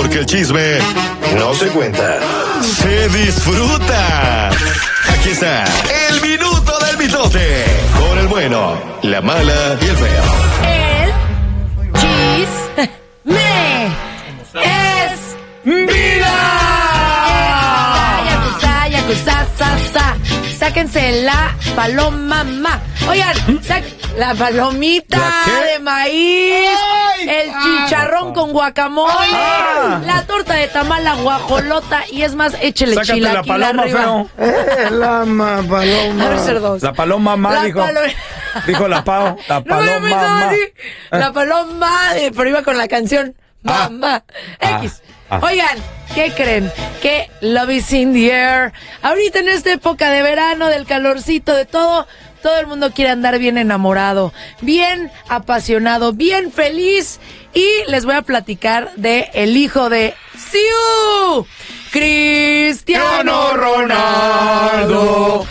Porque el chisme no se cuenta, se disfruta. Aquí está el minuto del mitote. Con el bueno, la mala y el feo. El chisme es vida. Sáquense la paloma, oigan, la palomita de maíz, el chicharrón con guacamole, la torta de tamal, la guajolota y es más, échele chilaquil arriba. La paloma. A ver, cerdos. La paloma ma, dijo. Dijo la Pau. La paloma ma. La paloma, pero iba con la canción Mamá. X. Oigan, ¿qué creen? Que love is in the air. Ahorita en esta época de verano, del calorcito, de todo el mundo quiere andar bien enamorado, bien apasionado, bien feliz. Y les voy a platicar de el hijo de Siu, Cristiano Ronaldo.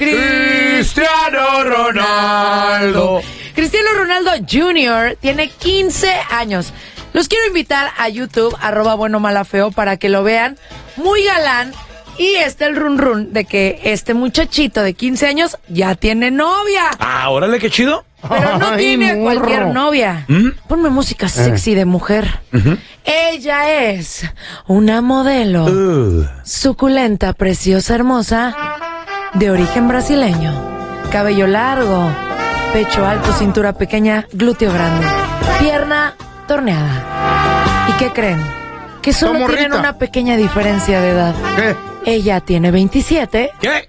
Cristiano Ronaldo. Cristiano Ronaldo Jr. tiene 15 años. Los quiero invitar a YouTube, @buenomalafeo, para que lo vean. Muy galán. Y está el run de que este muchachito de 15 años ya tiene novia. Ah, órale, qué chido. Pero no tiene cualquier novia. Ponme música sexy de mujer. Ella es una modelo suculenta, preciosa, hermosa, de origen brasileño. Cabello largo, pecho alto, cintura pequeña, glúteo grande, pierna torneada. ¿Y qué creen? Que solo tienen una pequeña diferencia de edad. ¿Qué? Ella tiene 27. ¿Qué?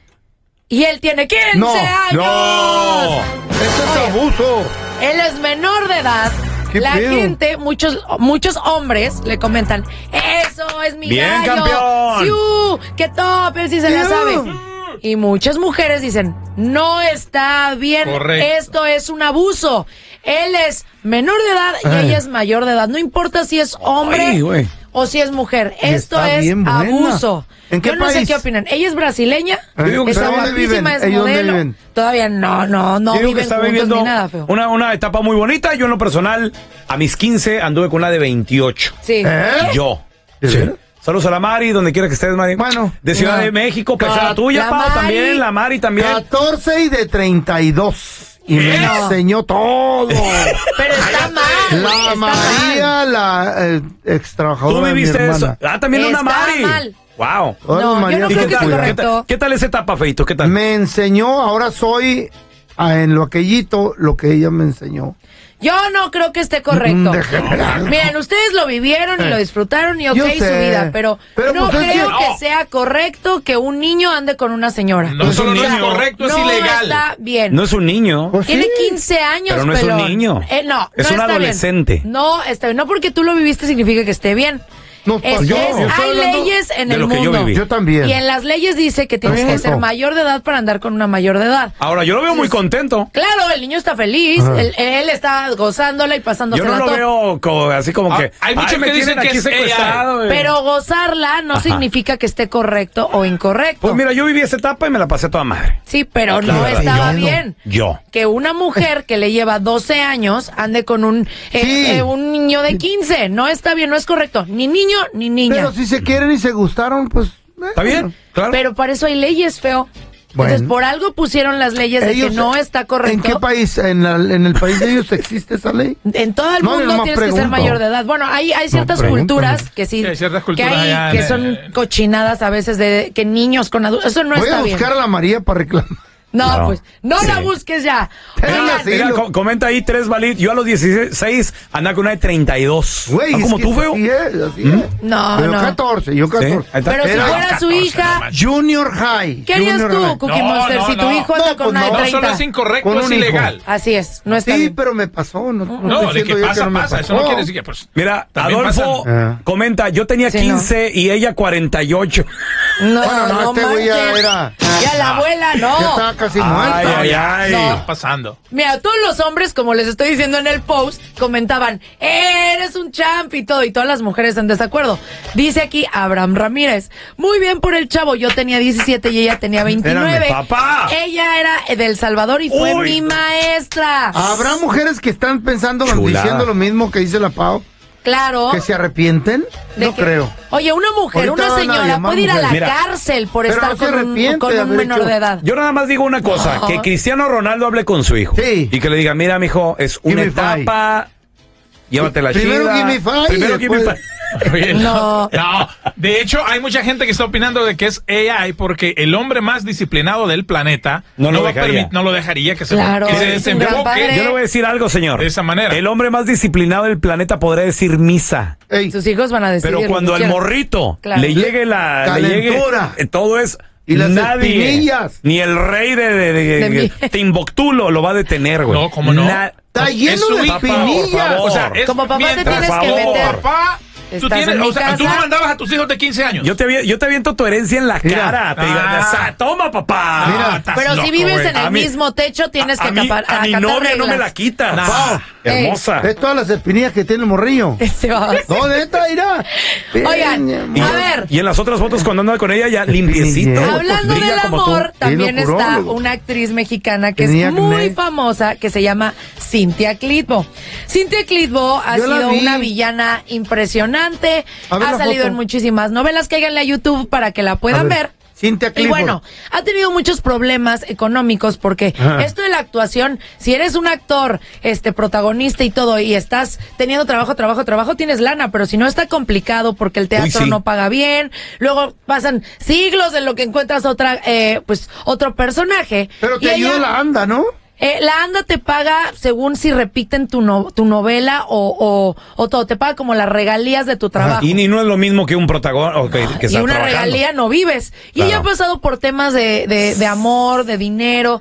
Y él tiene 15 años. ¡No! ¡Eso es abuso! Él es menor de edad. La gente, muchos hombres le comentan, eso es mi ¡Bien, gallo! campeón! ¡Siu! ¡Qué top! Él sí se la sabe. Y muchas mujeres dicen, no está bien, esto es un abuso. Él es menor de edad y ella es mayor de edad. No importa si es hombre o si es mujer. Esto es abuso. ¿En qué Yo no país? sé qué opinan. Ella es brasileña. Está guapísima, es modelo. Todavía no viven juntos ni nada, feo. Una etapa muy bonita. Yo en lo personal, a mis 15 anduve con una de 28. Sí. Yo. Sí. Saludos a la Mari, donde quiera que estés, Mari. Bueno. De Ciudad de México, pues a la tuya, Pau, también, la Mari también. 14 y de 32. Y me enseñó todo. Pero está mal. La María, la ex trabajadora. ¿Tú viviste de mi hermana. eso? Ah, también una Mari. Mal. Wow. No, yo no creo que sea correcto. ¿Qué tal esa etapa, Feito? ¿Qué tal? Me enseñó, ahora soy en lo aquellito, lo que ella me enseñó. Yo no creo que esté correcto. Degenerado. Miren, ustedes lo vivieron y lo disfrutaron y Yo su sé. vida, pero no pues creo que sea correcto que un niño ande con una señora. No es un niño. Es correcto, es no ilegal. está bien. No es un niño. Pues Tiene sí. 15 años, Pero no es un pelón. niño. No, Es no un está adolescente. bien. No, está bien. No porque tú lo viviste significa que esté bien. No, pues yo estoy hay hablando leyes en de el lo que yo mundo. viví. Yo también. Y en las leyes dice que tienes que ser mayor de edad para andar con una mayor de edad. Ahora, yo lo veo muy contento. Claro, el niño está feliz, él está gozándola y pasándola Yo no lo veo así como que... hay muchos me que dicen tienen que aquí es secuestrado, güey. Pero gozarla no significa que esté correcto o incorrecto. Pues mira, yo viví esa etapa y me la pasé a toda madre. Sí, pero no verdad. estaba Yo no. bien. Yo. Que una mujer que le lleva 12 años ande con un niño de 15. No está bien, no es correcto. Ni niño ni niña. Pero si se quieren y se gustaron, pues... ¿Está bien? Claro. Pero para eso hay leyes, feo. Bueno. Entonces, por algo pusieron las leyes de que no está correcto. ¿En qué país? ¿En el país de ellos existe esa ley? En todo el No, mundo nomás tienes que ser pregunto. mayor de edad. Bueno, hay ciertas culturas que sí, hay ciertas que, culturas allá que en- son cochinadas a veces de que niños con adultos. Eso no Voy está a bien. buscar a la María para reclamar. No, Claro. pues, no la busques ya. Mira, sí. Mira, comenta ahí 3 Valid. Yo a los 16 andaba con una de 32. Güey, como es tú, que feo. así es, así es. No, Pero no. 14, yo 14. Sí, ahí está. Pero si Era fuera su 14 hija, nada más. Junior High. ¿qué harías Junior tú, High. Cookie No, Monster, no, si tu no. hijo anda No, con pues una de no. No 30? solo es incorrecto, Con es un hijo. ilegal. Así es, no está Sí, bien. pero me pasó. No, No, estoy de que diciendo yo pasa, no me pasa. Eso no pasó. quiere decir que, pues... Mira, también Adolfo pasan. comenta, yo tenía Sí, 15 y ella 48. No, Bueno, no, este güey ya manches. era... Ya la abuela, no. Ya estaba casi Ay, muerta. ay, ay. No. Está pasando. Mira, todos los hombres, como les estoy diciendo en el post, comentaban, eres un champ y todo, y todas las mujeres en desacuerdo. Dice aquí Abraham Ramírez, muy bien por el chavo, yo tenía 17 y ella tenía 29. Espérame, papá. Ella era de El Salvador y fue Uy. mi maestra. Habrá mujeres que están pensando, Chulada. diciendo lo mismo que dice la Pau. Claro. ¿Que se arrepienten? No creo. Oye, una mujer, Ahorita una señora puede ir a la cárcel por Pero estar no se con un menor de edad. Yo nada más digo una cosa, que Cristiano Ronaldo hable con su hijo. Sí. Y que le diga, mira, mijo, es una etapa, llévatela chida. Primero give me five. Primero give me five. Oye, No. De hecho, hay mucha gente que está opinando de que es AI porque el hombre más disciplinado del planeta no lo dejaría que se, Claro, que se es un gran desenfoque padre. Yo le voy a decir algo, señor. de esa manera. El hombre más disciplinado del planeta podrá decir misa. Ey, Sus hijos van a decidir. Pero cuando lo que al quieran. morrito Claro. le llegue la Calentura. todo es Y las nadie, espinillas. ni el rey De mi- de Timbuktu lo va a detener, güey. No, ¿cómo no? Está lleno Es su de hijo, por espinillas. favor. O sea, es Como papá te mientras- tienes que meter. Papá, tú Estás en mi tú casa. no mandabas a tus hijos de 15 años. Yo te aviento tu herencia en la Mira. cara. Te digo, toma, papá. Mira. estás Pero loco, si vives güey. en el A mí- mismo techo, tienes que a mi acatar novia no me reglas. la quitas. Nah. Hermosa. Es todas las espinillas que tiene el morrillo. Este va. No, neta, irá. Oigan, Ven, a ver. Y en las otras fotos cuando anda con ella ya limpiecito. Hablando Hablando brilla del como tú. amor, también Sí, lo está curó. una actriz mexicana que Tenía es muy acné. famosa, que se llama Cynthia Clitbo. Cynthia Clitbo ha Yo la sido vi. una villana impresionante, A ver ha la salido foto. en muchísimas novelas, cáiganle a YouTube para que la puedan ver. Cynthia Y Clifford. bueno, ha tenido muchos problemas económicos porque Ajá. esto de la actuación, si eres un actor, protagonista y todo, y estás teniendo trabajo, tienes lana, pero si no está complicado porque el teatro sí. no paga bien, luego pasan siglos en lo que encuentras otro personaje. Pero te y ayuda ella- la anda, ¿no? la ANDA te paga según si repiten tu novela o todo, te paga como las regalías de tu trabajo. Y ni no es lo mismo que un protagonista que Y está una trabajando. regalía no vives. Y Claro. ella ha pasado por temas de amor, de dinero.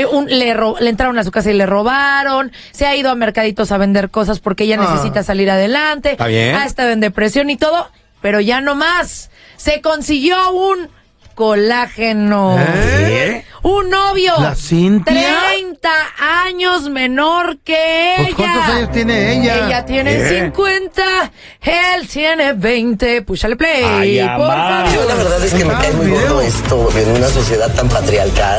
Le entraron a su casa y le robaron. Se ha ido a mercaditos a vender cosas porque ella necesita salir adelante. Está bien. Ha estado en depresión y todo. Pero ya no más. Se consiguió un colágeno. ¿Qué? Un novio. ¿La Cintia? 30 años menor que Pues, ella. ¿cuántos años tiene ella? Ella tiene ¿Qué? 50, él tiene 20. Púchale play, Ay, por amá. favor. Yo la verdad es que me cae muy gordo esto en una sociedad tan patriarcal,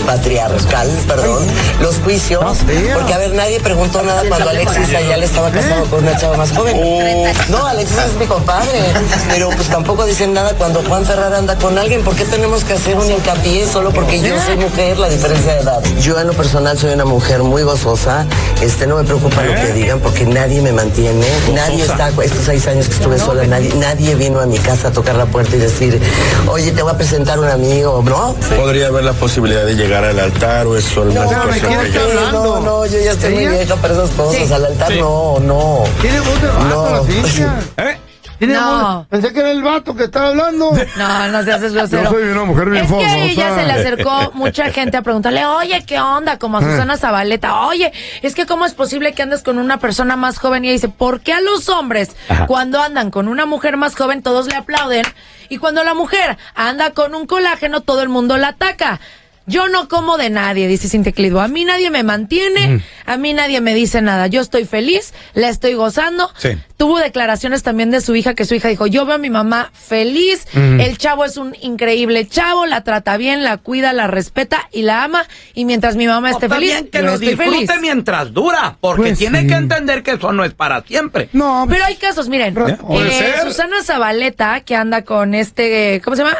perdón, los juicios, porque a ver, nadie preguntó nada cuando Alexis allá le estaba casado con una chava más joven. No, Alexis es mi compadre, pero pues tampoco dicen nada cuando Juan Ferrar anda con alguien. ¿Por qué tenemos que hacer un hincapié solo porque yo soy mujer, la diferencia de edad? Yo en lo personal soy una mujer muy gozosa, no me preocupa lo que digan porque nadie me mantiene, nadie está, estos 6 años que estuve sola, nadie vino a mi casa a tocar la puerta y decir, oye, te voy a presentar un amigo, ¿no? ¿Podría haber la posibilidad de llegar al altar o es solo una situación ¿quién está pequeña? hablando? No, yo ya estoy muy ¿Ella? vieja para esas cosas, Sí. al altar Sí. no. Tiene voz de vato, No. la Cintia. Tiene No. voz- Pensé que era el vato que estaba hablando. No se haces grosero. Yo soy una mujer bien Es que a famosa. ella se le acercó mucha gente a preguntarle, oye, ¿qué onda? Como a Susana Zabaleta. Oye, es que ¿cómo es posible que andes con una persona más joven? Y ella dice, ¿por qué a los hombres, cuando andan con una mujer más joven, todos le aplauden? Y cuando la mujer anda con un colágeno, todo el mundo la ataca. Yo no como de nadie, dice Cynthia Clitbo. A mí nadie me mantiene, a mí nadie me dice nada. Yo estoy feliz, la estoy gozando. Sí. Tuvo declaraciones también de su hija, que su hija dijo, yo veo a mi mamá feliz, el chavo es un increíble chavo, la trata bien, la cuida, la respeta y la ama. Y mientras mi mamá esté feliz, que yo lo estoy disfrute feliz. mientras dura, porque Pues tiene sí. que entender que eso no es para siempre. No, Pero hay casos, miren, Puede ser. Susana Zabaleta, que anda con ¿cómo se llama?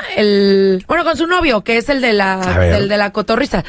Con su novio, que es el de A ver. el de la cotorrista.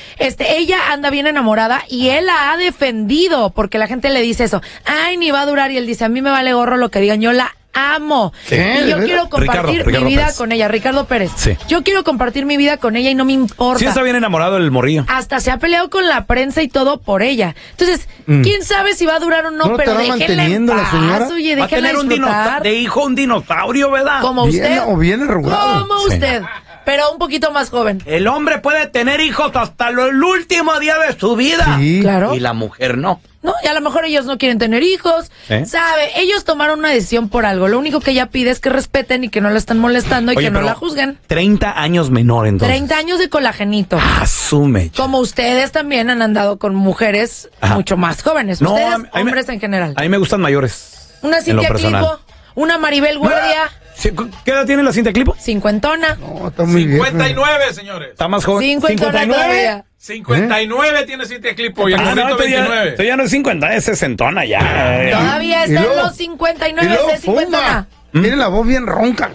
Ella anda bien enamorada y él la ha defendido porque la gente le dice eso. Ay, ni va a durar. Y él dice, a mí me vale gorro lo que digan, yo la amo. Sí. Y ¿De yo veras? quiero compartir Ricardo mi vida Pérez. con ella, Ricardo Pérez. Sí. Yo quiero compartir mi vida con ella y no me importa. Sí está bien enamorado el morrillo. Hasta se ha peleado con la prensa y todo por ella. Entonces, quién sabe si va a durar o no, ¿No lo pero estará déjenla en manteniendo la paz, señora? oye, Va a déjenla tener disfrutar. de hijo un dinosaurio, ¿verdad? Como bien, usted. o bien arrugado. Como Sí. usted. Pero un poquito más joven. El hombre puede tener hijos hasta el último día de su vida. Sí. Claro. Y la mujer no. No, y a lo mejor ellos no quieren tener hijos. ¿Eh? Sabe, ellos tomaron una decisión por algo. Lo único que ella pide es que respeten y que no la están molestando y Oye, que no pero la juzguen. 30 años menor, entonces. 30 años de colagenito. Asume. Como ustedes también han andado con mujeres Ajá. mucho más jóvenes. No, Ustedes, a mí me- hombres en general. A mí me gustan mayores. Una en lo Cynthia personal. Clitbo, una Maribel Guardia, Sí, ¿qué edad tiene la Cintia Clipo? cincuentona. No, está muy bien. 59, señores. Está más joven. 50 todavía. 59 tiene Cintia Clipo y el gordito 29. Esto ya no es 50, es 60 ya. Todavía está en los 59, es 50. Tiene la voz bien ronca.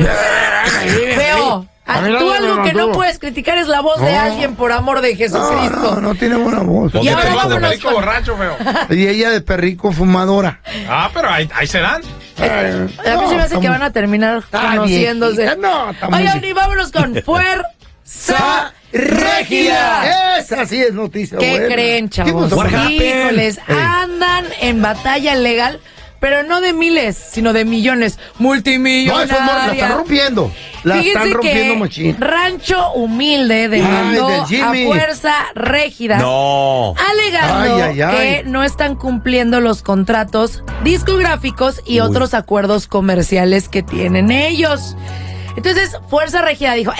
Feo. Tú algo que no puedes criticar es la voz de alguien, por amor de Jesucristo. No tiene buena voz. Y ahora vámonos Perico borracho, feo. Y ella de perrico fumadora. Pero ahí se dan. A mí se me hace que van a terminar conociéndose. Oigan, y vámonos con Fuerza Régida. Esa sí es noticia. ¿Qué buena. creen, chavos? Híjoles, andan en batalla legal, pero no de miles, sino de millones. Multimillonarias. No, eso la están rompiendo. La están rompiendo, machín. Rancho Humilde demandó a Fuerza Régida, alegando que no están cumpliendo los contratos discográficos y otros acuerdos comerciales que tienen ellos. Entonces, Fuerza Régida dijo,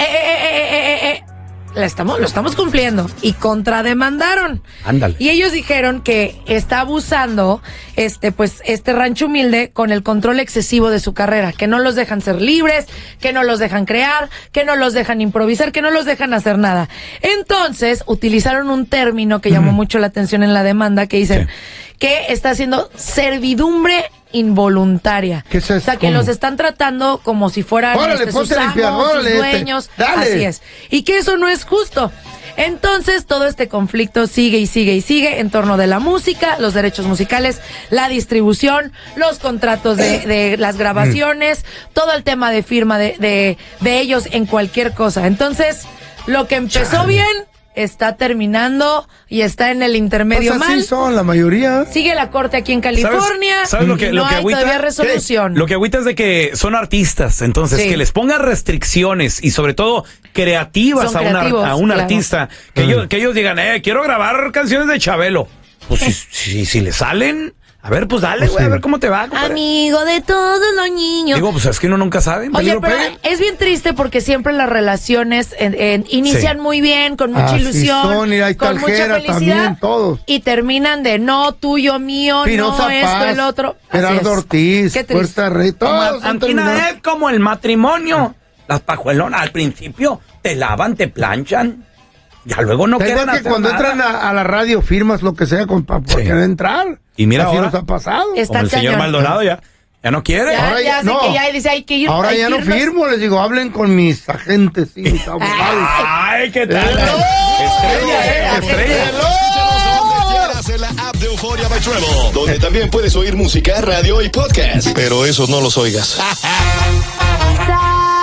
lo estamos cumpliendo, y contrademandaron. Ándale. Y ellos dijeron que está abusando este Rancho Humilde con el control excesivo de su carrera, que no los dejan ser libres, que no los dejan crear, que no los dejan improvisar, que no los dejan hacer nada. Entonces, utilizaron un término que llamó mucho la atención en la demanda, que dicen que está haciendo servidumbre involuntaria. ¿Qué es eso? O sea, que los están tratando como si fueran sus amos, sus dueños. Así es. Y que eso no es justo. Entonces, todo este conflicto sigue y sigue y sigue en torno de la música, los derechos musicales, la distribución, los contratos de las grabaciones, todo el tema de firma de ellos en cualquier cosa. Entonces, lo que empezó bien está terminando y está en el intermedio mal. Así son la mayoría. Sigue la corte aquí en California. ¿Sabes lo que no hay agüita? todavía resolución. Lo que agüita es de que son artistas, entonces que les pongan restricciones y sobre todo creativas a un artista, que ellos digan, quiero grabar canciones de Chabelo. Pues si le salen, a ver, pues dale, güey, a ver cómo te va, compadre. Amigo de todos los niños. Digo, pues es que uno nunca sabe. Oye, pero es bien triste porque siempre las relaciones inician muy bien, con mucha ilusión, con mucha felicidad, también, todos. Y terminan de no, tuyo, mío, Pinoza no, esto, el otro. Gerardo Ortiz, Fuerza Régida. Antina es como el matrimonio. Las pajuelonas al principio te lavan, te planchan. Ya luego no quedan que cuando entran a la radio firmas lo que sea para querer entrar. Y mira, así ahora nos ha pasado. Como el señor Maldonado ya no quiere. Ahora ya no firmo, les digo, hablen con mis agentes y mis abogados. Ay, ¿qué tal? Estrella. En la app de Euforia by Travel, donde también puedes oír música, radio y podcast. Pero esos no los oigas. ¡Saludos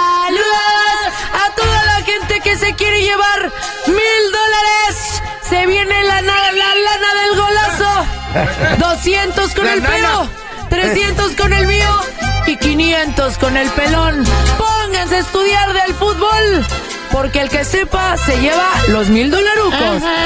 a toda la gente que se quiere llevar $1,000! Se viene la lana del golazo. 200 con el feo, 300 con el mío y 500 con el pelón. Pónganse a estudiar del fútbol, porque el que sepa se lleva los $1,000.